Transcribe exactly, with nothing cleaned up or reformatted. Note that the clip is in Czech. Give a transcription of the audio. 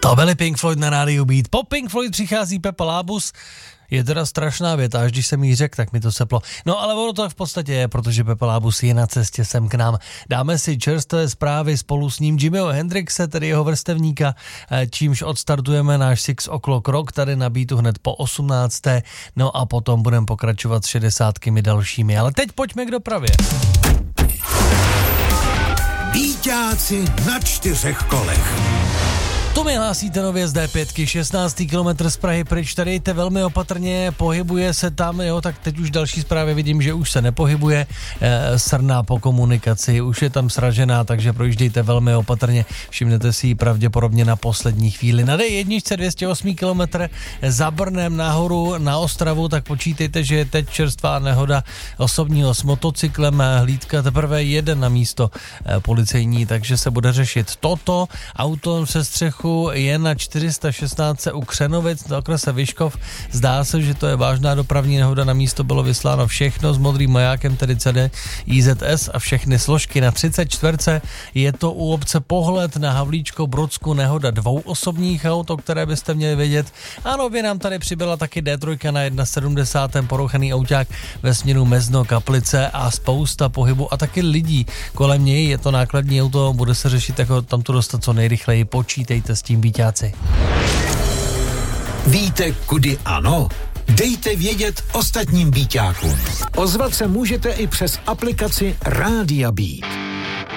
To byli Pink Floyd na rádiu Beat. Po Pink Floyd přichází Pepa Lábus. Je teda strašná věta, až když jsem jí řekl, tak mi to seplo. No ale ono to v podstatě je, protože Pepa Lábus je na cestě sem k nám. Dáme si čerstvé zprávy spolu s ním Jimmyho Hendrixe, tedy jeho vrstevníka, čímž odstartujeme náš Six O'Clock Rock tady na Beatu hned po osmnácté. No a potom budeme pokračovat s šedesátkami dalšími. Ale teď pojďme k dopravě. Bíťáci na čtyřech kolech. Tu mi hlásíte nově z dé pět, šestnáctý kilometr z Prahy pryč, tady jste velmi opatrně, pohybuje se tam, jo, tak teď už další zprávy vidím, že už se nepohybuje, e, srná po komunikaci, už je tam sražená, takže projíždějte velmi opatrně, všimnete si ji pravděpodobně na poslední chvíli. Na dé jedna dvě stě osm kilometr za Brnem nahoru na Ostravu, tak počítejte, že je teď čerstvá nehoda osobního s motocyklem, hlídka teprve jeden na místo e, policejní, takže se bude řešit toto, auto se střechu je na čtyři sta šestnáct u Křenovic na okrese Vyškov. Zdá se, že to je vážná dopravní nehoda, na místo bylo vysláno všechno s modrým majákem, tedy C D I Z S a všechny složky. Na třicet čtyři je to u obce Pohled na Havlíčko-Brodsku nehoda dvou osobních aut, o které byste měli vědět. A nově nám tady přibyla taky D tři na sedmdesát jedna porouchaný auták ve směru Mezno Kaplice a spousta pohybu a taky lidí kolem něj. Je to nákladní auto, bude se řešit, jako tam to dostat co nejrychleji. Počítejte s tím, bíťáci. Víte, kudy ano? Dejte vědět ostatním bíťákům. Ozvat se můžete i přes aplikaci Rádia Beat.